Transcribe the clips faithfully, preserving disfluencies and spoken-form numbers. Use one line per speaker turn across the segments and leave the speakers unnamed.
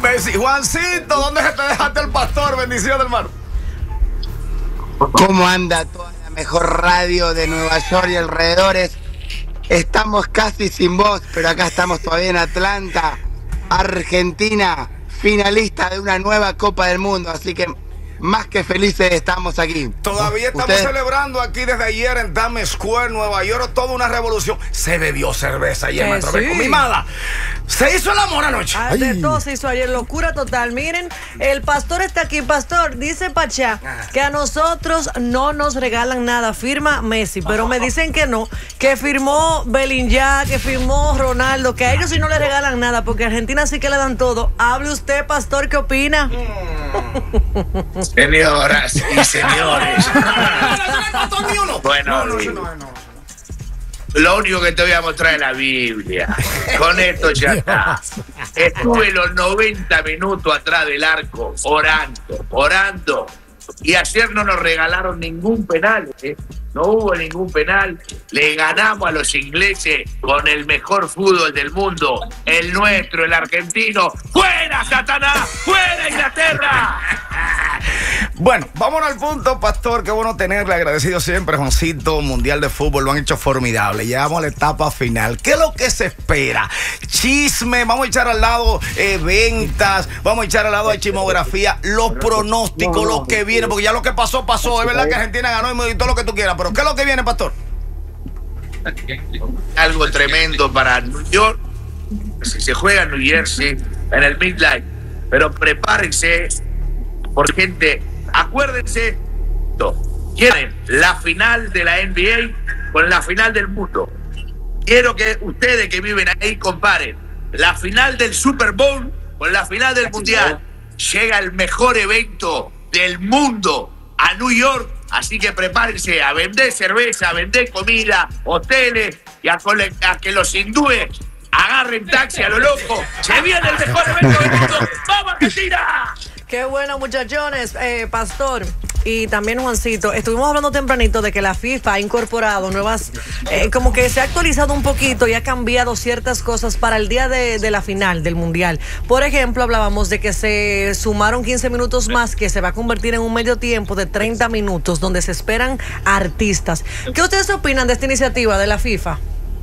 Messi. Juancito, ¿dónde se te dejaste el pastor? Bendición, hermano.
¿Cómo anda toda la mejor radio de Nueva York y alrededores? Estamos casi sin voz, pero acá estamos todavía en Atlanta, Argentina, finalista de una nueva Copa del Mundo, así que más que felices estamos aquí.
Todavía estamos
¿Ustedes?
Celebrando aquí desde ayer en Times Square, Nueva York, toda una revolución. Se bebió cerveza ayer,
Eh,
maestro.
sí.
Con mi mala. Se hizo el amor anoche.
Ah, de todo se hizo ayer, locura total. Miren, el pastor está aquí. Pastor, dice Pachá que a nosotros no nos regalan nada. Firma Messi, pero me dicen que no, que firmó Bellingham, que firmó Ronaldo, que a ellos sí no le regalan nada, porque a Argentina sí que le dan todo. Hable usted, pastor, ¿qué opina?
Señoras y señores. Bueno,
No, no, no, no.
lo único que te voy a mostrar es la Biblia. Con esto ya está. Estuve los noventa minutos atrás del arco, orando, orando. Y ayer no nos regalaron ningún penal, ¿eh? No hubo ningún penal. Le ganamos a los ingleses con el mejor fútbol del mundo, el nuestro, el argentino. ¡Fuera, Satanás! ¡Fuera, Inglaterra!
Bueno, vámonos al punto, pastor. Qué bueno tenerle, agradecido siempre, Juancito. Mundial de Fútbol, lo han hecho formidable. Llegamos a la etapa final. ¿Qué es lo que se espera? Chisme, vamos a echar al lado eh, ventas, vamos a echar al lado de chismografía, los pronósticos, lo que viene, porque ya lo que pasó, pasó. Es verdad que Argentina ganó y todo lo que tú quieras, pero ¿qué es lo que viene, pastor?
Algo tremendo para New York. Si se juega en New Jersey, en el Midnight. Pero prepárense, por gente, acuérdense, quieren la final de la N B A con la final del mundo. Quiero que ustedes que viven ahí comparen la final del Super Bowl con la final del Mundial. Llega el mejor evento del mundo a New York, así que prepárense a vender cerveza, a vender comida, hoteles y a, cole- a que los hindúes agarren taxi a lo loco. Se viene el mejor evento del mundo. ¡Vamos, Argentina!
Qué bueno, muchachones, eh, pastor y también Juancito. Estuvimos hablando tempranito de que la FIFA ha incorporado nuevas, eh, como que se ha actualizado un poquito y ha cambiado ciertas cosas para el día de, de la final del Mundial. Por ejemplo, hablábamos de que se sumaron quince minutos más, que se va a convertir en un medio tiempo de treinta minutos, donde se esperan artistas. ¿Qué ustedes opinan de esta iniciativa de la FIFA?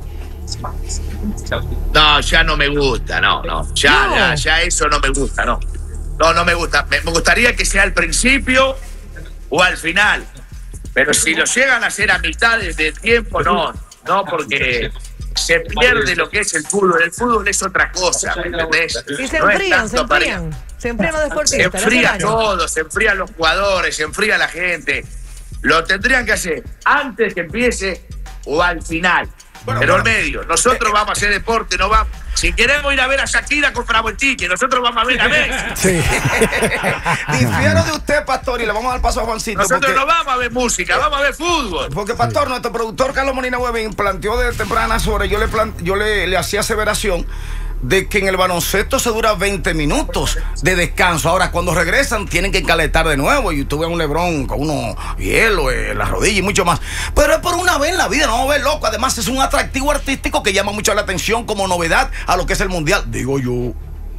No, ya no me gusta, no, no. Ya,
No.
ya, ya eso no me gusta, no. No, no me gusta. Me, me gustaría que sea al principio o al final. Pero si lo llegan a hacer a mitad de, de tiempo, no. No, porque se pierde lo que es el fútbol. El fútbol es otra cosa, ¿me entendés?
Y se
No es
enfrían, se
tanto para-
enfrían. Se enfrían los
Se
deportistas. ¿no?
enfría
Ese daño.
todo, se enfrían los jugadores, se enfría la gente. Lo tendrían que hacer antes que empiece o al final.
Bueno,
pero al
bueno.
medio. Nosotros vamos a hacer deporte, no vamos. Si queremos ir a ver a Shakira, compramos el ticket. Nosotros vamos a ver a Messi.
Difiero de usted, pastor, y le vamos a dar paso a Juancito.
Nosotros
porque-
no vamos a ver música, vamos a ver fútbol.
Porque, pastor, nuestro productor Carlos Molina Huevín planteó de tempranas horas, yo le, plan- yo le, le hacía aseveración de que en el baloncesto se dura veinte minutos de descanso. Ahora, cuando regresan, tienen que calentar de nuevo. Y tuve a un Lebrón con unos hielo en la rodilla y mucho más. Pero es por una vez en la vida, no vamos a ver loco. Además, es un atractivo artístico que llama mucho la atención como novedad a lo que es el mundial. Digo yo.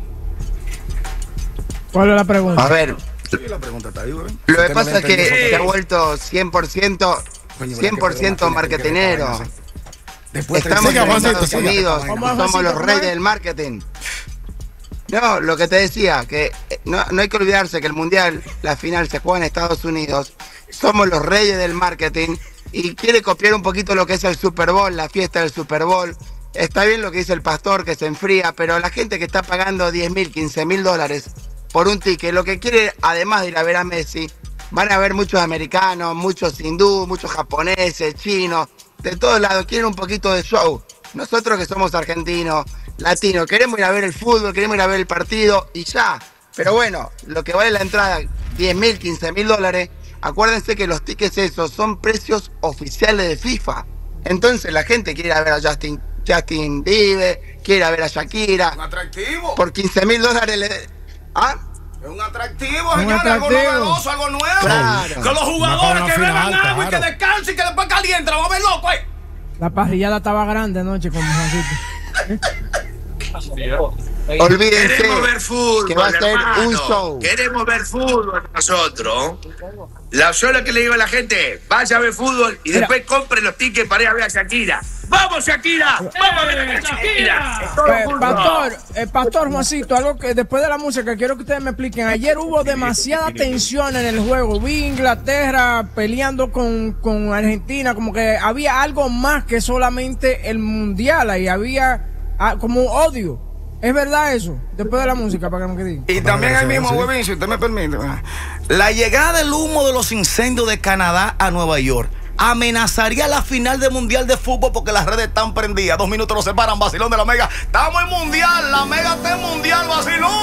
¿Cuál es la pregunta?
A ver,
Sí, la pregunta está ahí, güey.
lo que
Usted no
pasa
me
es que
entendió.
se ha vuelto cien por ciento, cien por ciento marketinero.
Después
Estamos
Siga,
en
Juancito,
Estados
siga.
Unidos,
Vamos,
somos
Juancito,
los
¿cómo
reyes
es?
del marketing. No, lo que te decía, que eh, no, no hay que olvidarse que el Mundial, la final se juega en Estados Unidos, somos los reyes del marketing y quiere copiar un poquito lo que es el Super Bowl, la fiesta del Super Bowl. Está bien lo que dice el pastor, que se enfría, pero la gente que está pagando diez mil, quince mil dólares por un ticket, lo que quiere, además de ir a ver a Messi, van a ver muchos americanos, muchos hindú, muchos japoneses, chinos, de todos lados, quieren un poquito de show. Nosotros que somos argentinos, latinos, queremos ir a ver el fútbol, queremos ir a ver el partido y ya. Pero bueno, lo que vale la entrada, diez mil, quince mil dólares, acuérdense que los tickets esos son precios oficiales de FIFA. Entonces la gente quiere ir a ver a Justin, Justin Bieber, quiere ir a ver a Shakira.
Un atractivo.
Por quince mil dólares le... ¿Ah?
Es un atractivo,
Un
señores, algo
atractivo.
novedoso, algo nuevo.
Claro.
Con los jugadores
Una
que
final,
beban agua y que
claro.
descansen y que después calienten. Vamos a ver loco, eh.
La parrillada estaba grande anoche con Juancito.
Olvídense
Queremos ver fútbol,
que va a ser
hermano.
un show.
Queremos ver fútbol nosotros. La, yo lo que le digo a la gente, vaya a ver fútbol y
Mira.
después compre los tickets para ir a ver a Shakira. ¡Vamos, Shakira! ¡Vamos a ver a Shakira! Es todo
Eh,
fútbol.
pastor, eh, pastor Juancito, algo que después de la música quiero que ustedes me expliquen. Ayer hubo demasiada tensión en el juego. Vi Inglaterra peleando con, con Argentina, como que había algo más que solamente el mundial ahí, había ah, como un odio. ¿Es verdad eso? Después de la música, para que me digan.
Y también ahí mismo, huevín, si usted me permite, la llegada del humo de los incendios de Canadá a Nueva York amenazaría la final del Mundial de Fútbol porque las redes están prendidas. Dos minutos nos separan, vacilón de la Mega. Estamos en Mundial, la Mega está en Mundial, vacilón.